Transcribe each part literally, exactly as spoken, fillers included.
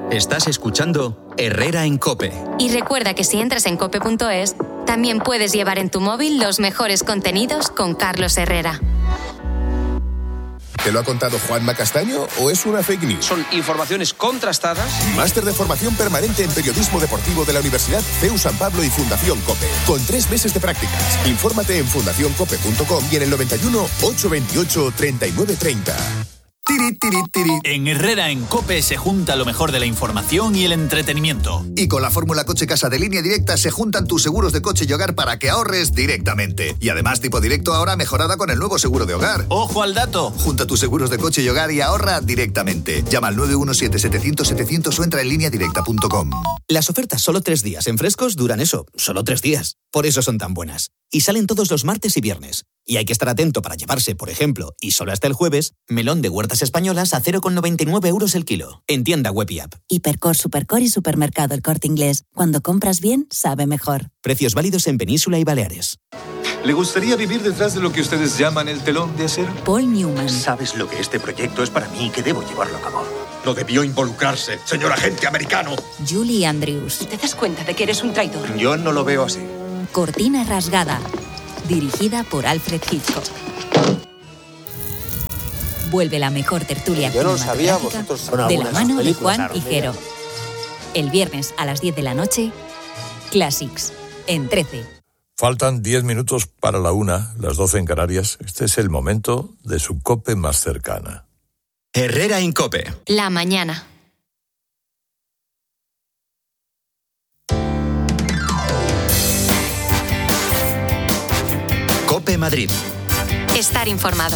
Estás escuchando Herrera en COPE. Y recuerda que si entras en cope punto es, también puedes llevar en tu móvil los mejores contenidos con Carlos Herrera. ¿Te lo ha contado Juanma Castaño o es una fake news? Son informaciones contrastadas. Máster de formación permanente en periodismo deportivo de la Universidad C E U San Pablo y Fundación COPE. Con tres meses de prácticas. Infórmate en fundación cope punto com y en el noventa y uno, ochocientos veintiocho, treinta y nueve treinta. Tiri, tiri, tiri. En Herrera en COPE se junta lo mejor de la información y el entretenimiento. Y con la fórmula Coche Casa de Línea Directa se juntan tus seguros de coche y hogar para que ahorres directamente. Y además tipo directo ahora mejorada con el nuevo seguro de hogar. ¡Ojo al dato! Junta tus seguros de coche y hogar y ahorra directamente. Llama al nueve uno siete, setecientos, setecientos o entra en línea directa punto com. Las ofertas solo tres días en Frescos duran eso, solo tres días. Por eso son tan buenas. Y salen todos los martes y viernes. Y hay que estar atento para llevarse, por ejemplo, y solo hasta el jueves, melón de Huertas Españolas a cero coma noventa y nueve euros el kilo. En tienda web y app. Hipercor, Supercor y Supermercado El Corte Inglés. Cuando compras bien, sabe mejor. Precios válidos en Península y Baleares. ¿Le gustaría vivir detrás de lo que ustedes llaman el telón de acero? Paul Newman. ¿Sabes lo que este proyecto es para mí y que debo llevarlo a cabo? No debió involucrarse, señor agente americano. Julie Andrews. ¿Te das cuenta de que eres un traidor? Yo no lo veo así. Cortina rasgada. Dirigida por Alfred Hitchcock. Vuelve la mejor tertulia Yo no lo sabía, vosotros de la mano de Juan Higuero. El viernes a las diez de la noche, Classics, en trece. Faltan diez minutos para la una, las doce en Canarias. Este es el momento de su COPE más cercana. Herrera en COPE. La mañana. COPE Madrid. Estar informado.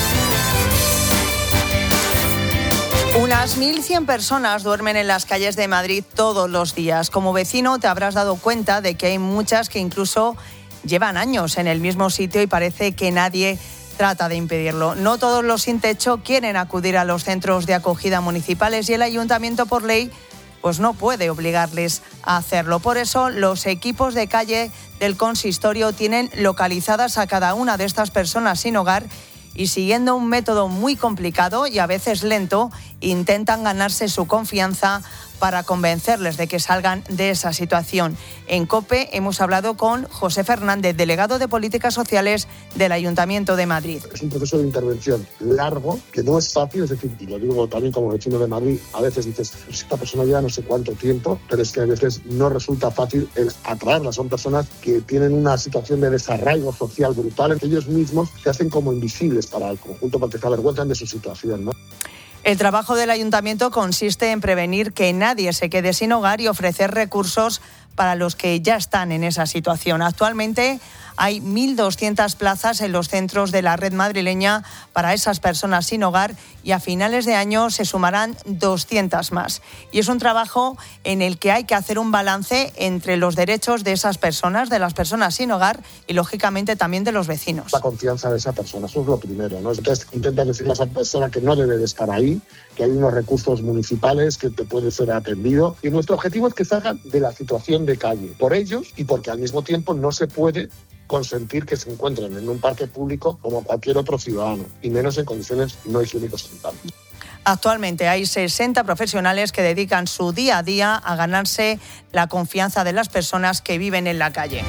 Unas mil cien personas duermen en las calles de Madrid todos los días. Como vecino te habrás dado cuenta de que hay muchas que incluso llevan años en el mismo sitio y parece que nadie trata de impedirlo. No todos los sin techo quieren acudir a los centros de acogida municipales y el ayuntamiento, por ley, pues no puede obligarles a hacerlo. Por eso los equipos de calle del consistorio tienen localizadas a cada una de estas personas sin hogar y, siguiendo un método muy complicado y a veces lento, intentan ganarse su confianza para convencerles de que salgan de esa situación. En COPE hemos hablado con José Fernández, delegado de Políticas Sociales del Ayuntamiento de Madrid. Es un proceso de intervención largo, que no es fácil, es decir, y lo digo también como vecino de Madrid, a veces dices, pues esta persona lleva no sé cuánto tiempo, pero es que a veces no resulta fácil el atraerlas. Son personas que tienen una situación de desarraigo social brutal, que ellos mismos se hacen como invisibles para el conjunto porque se avergüenzan de su situación, ¿no? El trabajo del ayuntamiento consiste en prevenir que nadie se quede sin hogar y ofrecer recursos para los que ya están en esa situación. Actualmente hay mil doscientas plazas en los centros de la red madrileña para esas personas sin hogar y a finales de año se sumarán doscientas más. Y es un trabajo en el que hay que hacer un balance entre los derechos de esas personas, de las personas sin hogar y, lógicamente, también de los vecinos. La confianza de esa persona, eso es lo primero, ¿no? Entonces intentas decirle a esa persona que no debe de estar ahí, que hay unos recursos municipales que te puede ser atendido. Y nuestro objetivo es que salgan de la situación de calle, por ellos y porque al mismo tiempo no se puede consentir que se encuentren en un parque público como cualquier otro ciudadano, y menos en condiciones no higiénicos sanitarias. Actualmente hay sesenta profesionales que dedican su día a día a ganarse la confianza de las personas que viven en la calle.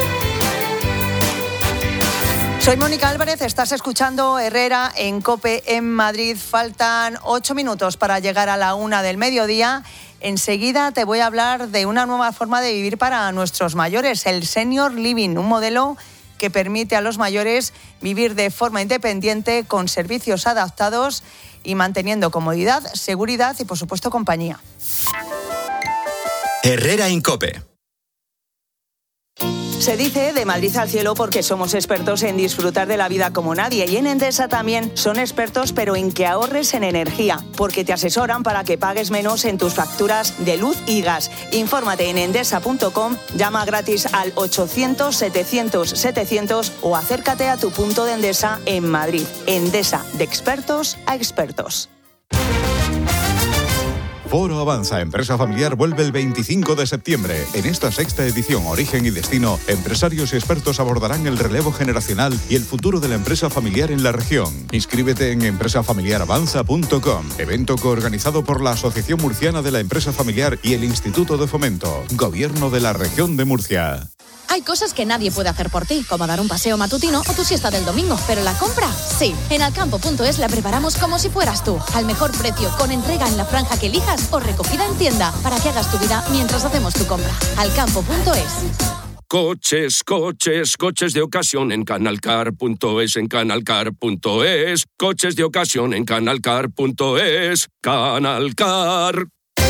Soy Mónica Álvarez, estás escuchando Herrera en COPE en Madrid. Faltan ocho minutos para llegar a la una del mediodía. Enseguida te voy a hablar de una nueva forma de vivir para nuestros mayores, el Senior Living, un modelo que permite a los mayores vivir de forma independiente, con servicios adaptados y manteniendo comodidad, seguridad y, por supuesto, compañía. Herrera en COPE. Se dice de Madrid al cielo porque somos expertos en disfrutar de la vida como nadie, y en Endesa también son expertos, pero en que ahorres en energía, porque te asesoran para que pagues menos en tus facturas de luz y gas. Infórmate en endesa punto com, llama gratis al ochocientos, setecientos, setecientos o acércate a tu punto de Endesa en Madrid. Endesa, de expertos a expertos. Foro Avanza Empresa Familiar vuelve el veinticinco de septiembre. En esta sexta edición Origen y Destino, empresarios y expertos abordarán el relevo generacional y el futuro de la empresa familiar en la región. Inscríbete en empresa familiar avanza punto com, evento coorganizado por la Asociación Murciana de la Empresa Familiar y el Instituto de Fomento, Gobierno de la Región de Murcia. Hay cosas que nadie puede hacer por ti, como dar un paseo matutino o tu siesta del domingo, pero la compra, sí. En alcampo punto es la preparamos como si fueras tú, al mejor precio, con entrega en la franja que elijas o recogida en tienda, para que hagas tu vida mientras hacemos tu compra. alcampo punto es. Coches, coches, coches de ocasión en canalcar punto es, en canalcar punto es. Coches de ocasión en canalcar punto es. Canalcar.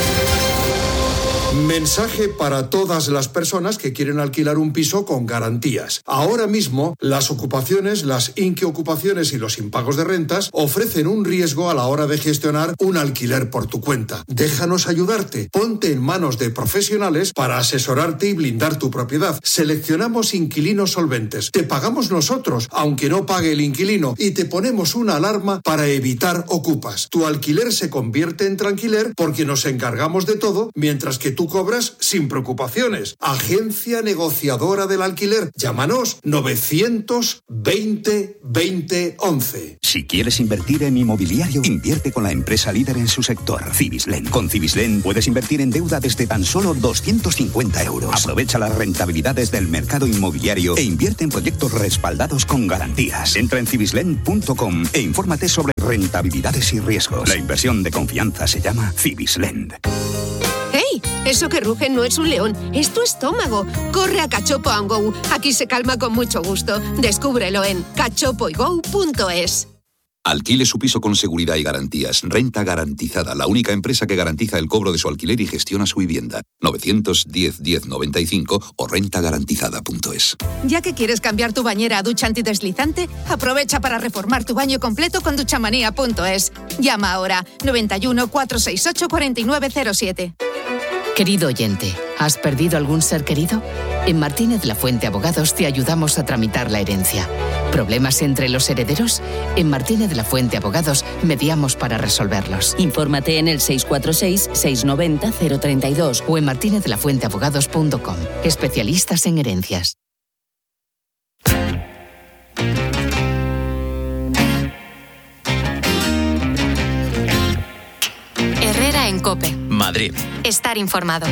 Mensaje para todas las personas que quieren alquilar un piso con garantías. Ahora mismo, las ocupaciones, las inqueocupaciones y los impagos de rentas ofrecen un riesgo a la hora de gestionar un alquiler por tu cuenta. Déjanos ayudarte. Ponte en manos de profesionales para asesorarte y blindar tu propiedad. Seleccionamos inquilinos solventes. Te pagamos nosotros, aunque no pague el inquilino, y te ponemos una alarma para evitar ocupas. Tu alquiler se convierte en tranquiler porque nos encargamos de todo, mientras que tú Tú cobras sin preocupaciones. Agencia negociadora del alquiler. Llámanos novecientos veinte veinte once. Si quieres invertir en inmobiliario, invierte con la empresa líder en su sector, Civislen. Con Civislen puedes invertir en deuda desde tan solo doscientos cincuenta euros. Aprovecha las rentabilidades del mercado inmobiliario e invierte en proyectos respaldados con garantías. Entra en civislen punto com e infórmate sobre rentabilidades y riesgos. La inversión de confianza se llama Civislen. ¡Hey! Eso que ruge no es un león, es tu estómago. Corre a Cachopo and Go. Aquí se calma con mucho gusto. Descúbrelo en cachopo y go punto es. Alquile su piso con seguridad y garantías. Renta Garantizada, la única empresa que garantiza el cobro de su alquiler y gestiona su vivienda. novecientos diez diez noventa y cinco o renta garantizada punto es. Ya que quieres cambiar tu bañera a ducha antideslizante, aprovecha para reformar tu baño completo con duchamanía punto es. Llama ahora noventa y uno, cuatrocientos sesenta y ocho, cuarenta y nueve cero siete. Querido oyente, ¿has perdido algún ser querido? En Martínez La Fuente Abogados te ayudamos a tramitar la herencia. ¿Problemas entre los herederos? En Martínez La Fuente Abogados mediamos para resolverlos. Infórmate en el seis cuatro seis, seis nueve cero, cero tres dos o en martínez la fuente abogados punto com. Especialistas en herencias. Herrera en COPE. Madrid. Estar informado.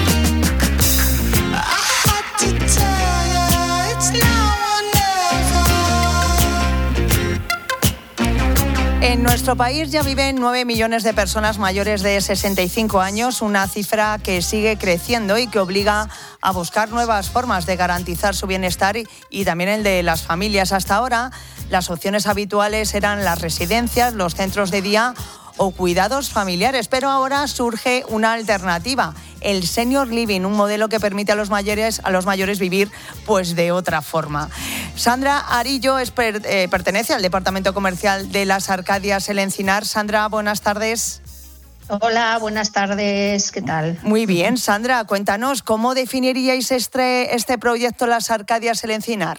En nuestro país ya viven nueve millones de personas mayores de sesenta y cinco años, una cifra que sigue creciendo y que obliga a buscar nuevas formas de garantizar su bienestar y, y también el de las familias. Hasta ahora, las opciones habituales eran las residencias, los centros de día o cuidados familiares, pero ahora surge una alternativa, el senior living, un modelo que permite a los mayores a los mayores vivir pues de otra forma. Sandra Arillo es per, eh, pertenece al departamento comercial de las Arcadias El Encinar. Sandra, buenas tardes. Hola, buenas tardes, ¿qué tal? Muy bien, Sandra, cuéntanos, ¿cómo definiríais este, este proyecto Las Arcadias El Encinar?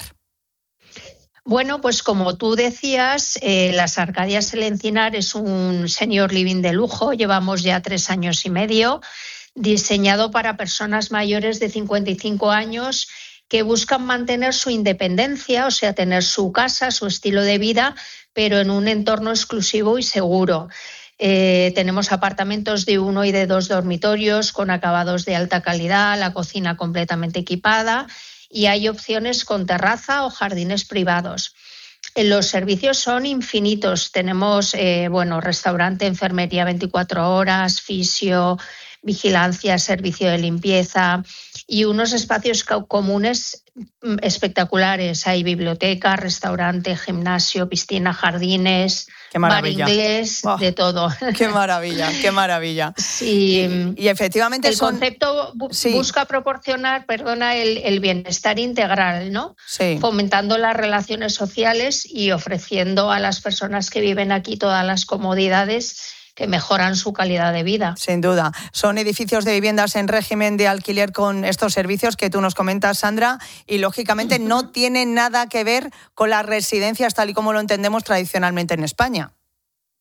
Bueno, pues como tú decías, eh, Las Arcadias El Encinar es un senior living de lujo, llevamos ya tres años y medio, diseñado para personas mayores de cincuenta y cinco años que buscan mantener su independencia, o sea, tener su casa, su estilo de vida, pero en un entorno exclusivo y seguro. Eh, tenemos apartamentos de uno y de dos dormitorios con acabados de alta calidad, la cocina completamente equipada, y hay opciones con terraza o jardines privados. Los servicios son infinitos. Tenemos eh, bueno, restaurante, enfermería veinticuatro horas, fisio, vigilancia, servicio de limpieza y unos espacios comunes espectaculares. Hay biblioteca, restaurante, gimnasio, piscina, jardines, qué maravilla. Bar inglés, oh, de todo. Qué maravilla, qué maravilla. Sí, y, y efectivamente el son... concepto bu- sí. busca proporcionar, perdona, el, el bienestar integral, ¿no? Sí. Fomentando las relaciones sociales y ofreciendo a las personas que viven aquí todas las comodidades que mejoran su calidad de vida. Sin duda. Son edificios de viviendas en régimen de alquiler con estos servicios que tú nos comentas, Sandra, y lógicamente uh-huh. no tienen nada que ver con las residencias tal y como lo entendemos tradicionalmente en España.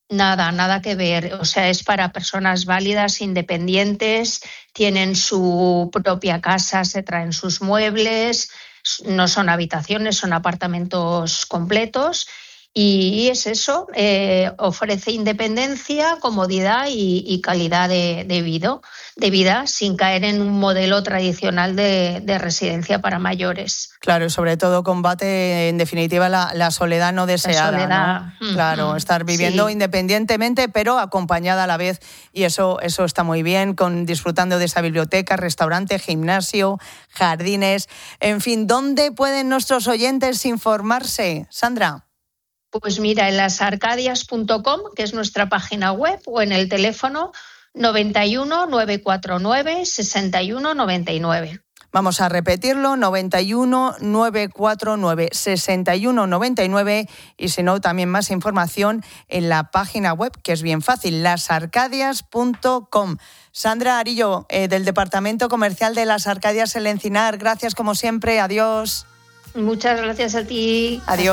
Nada, nada que ver. O sea, es para personas válidas, independientes, tienen su propia casa, se traen sus muebles, no son habitaciones, son apartamentos completos. Y es eso, eh, ofrece independencia, comodidad y, y calidad de, de, vida, de vida sin caer en un modelo tradicional de, de residencia para mayores. Claro, y sobre todo combate, en definitiva, la, la soledad no deseada. La soledad. ¿No? Claro, estar viviendo sí. independientemente, pero acompañada a la vez, y eso, eso está muy bien, con disfrutando de esa biblioteca, restaurante, gimnasio, jardines, en fin, ¿dónde pueden nuestros oyentes informarse, Sandra? Pues mira, en las arcadias punto com, que es nuestra página web, o en el teléfono noventa y uno, novecientos cuarenta y nueve, sesenta y uno noventa y nueve. Vamos a repetirlo, noventa y uno, novecientos cuarenta y nueve, sesenta y uno noventa y nueve, y si no, también más información en la página web, que es bien fácil, las arcadias punto com. Sandra Arillo, eh, del Departamento Comercial de Las Arcadias El Encinar, gracias como siempre, adiós. Muchas gracias a ti. Adiós.